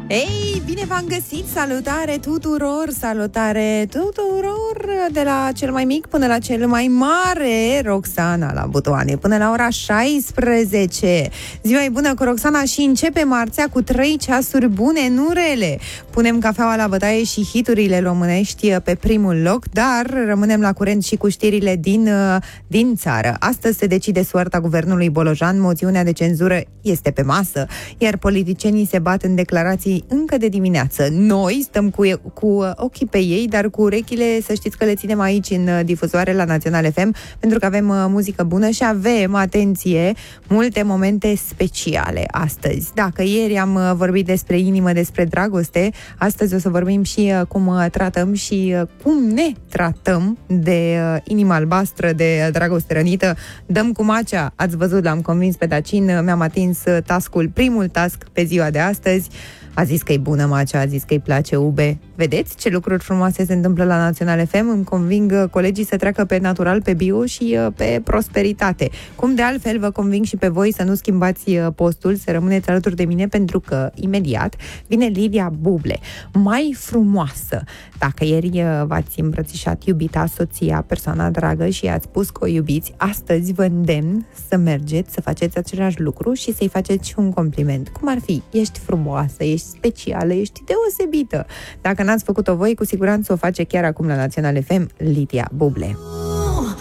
Ei, bine v-am găsit! Salutare tuturor de la cel mai mic până la cel mai mare, Roxana la butoane, până la ora 16. Ziua e bună cu Roxana și începe marțea cu 3 ceasuri bune, nu rele. Punem cafeaua la bătaie și hiturile românești pe primul loc, dar rămânem la curent și cu știrile din țară. Astăzi se decide soarta guvernului Bolojan, moțiunea de cenzură este pe masă, iar politicienii se bat în declarații încă de dimineață. Noi stăm cu ochii pe ei, dar cu urechile, să știți că le ținem aici în difuzoare la Național FM, pentru că avem muzică bună și avem, atenție, multe momente speciale astăzi. Dacă ieri am vorbit despre inimă, despre dragoste, astăzi o să vorbim și cum tratăm și cum ne tratăm de inima albastră, de dragoste rănită. Dăm cu macea, ați văzut, l-am convins pe Dacin, mi-am atins primul task pe ziua de astăzi. A zis că e bună macea, a zis că îi place ube. Vedeți ce lucruri frumoase se întâmplă la Național FM? Îmi conving colegii să treacă pe natural, pe bio și pe prosperitate. Cum de altfel vă conving și pe voi să nu schimbați postul, să rămâneți alături de mine, pentru că imediat vine Lidia Buble, mai frumoasă. Dacă ieri v-ați îmbrățișat iubita, soția, persoana dragă și i-ați spus că o iubiți, astăzi vă îndemn să mergeți, să faceți același lucru și să-i faceți și un compliment. Cum ar fi? Ești frumoasă, ești specială, ești deosebită. Dacă n-ați făcut-o voi, cu siguranță o face chiar acum la Național FM Lidia Buble.